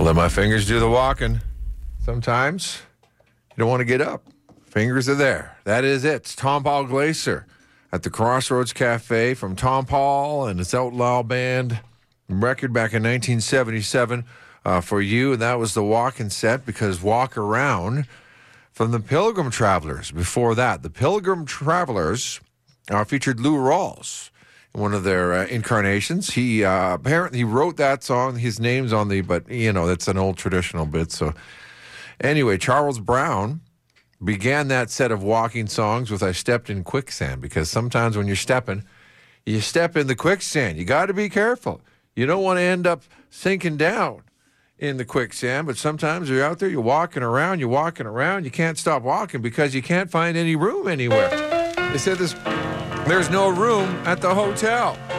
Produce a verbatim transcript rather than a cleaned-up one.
Let my fingers do the walking. Sometimes you don't want to get up. Fingers are there. That is it. It's Tom Paul Glaser at the Crossroads Cafe from Tom Paul and his Outlaw Band record back in nineteen seventy-seven uh, for you. And that was the walking set because Walk Around from the Pilgrim Travelers. Before that, the Pilgrim Travelers uh, featured Lou Rawls in one of their uh, incarnations. He uh, apparently he wrote that song. His name's on the, but you know, that's an old traditional bit. So anyway, Charles Brown began that set of walking songs with I Stepped in Quicksand, because sometimes when you're stepping, you step in the quicksand. You got to be careful. You don't want to end up sinking down in the quicksand, but sometimes you're out there, you're walking around, you're walking around, you can't stop walking because you can't find any room anywhere. They said this, there's no room at the hotel.